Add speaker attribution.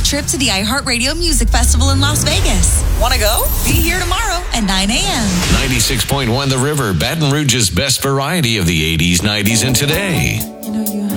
Speaker 1: trip to the iHeartRadio Music Festival in Las Vegas. Want to go? Be here tomorrow at 9 a.m.
Speaker 2: 96.1 The River, Baton Rouge's best variety of the 80s, 90s, and today.
Speaker 3: You know, you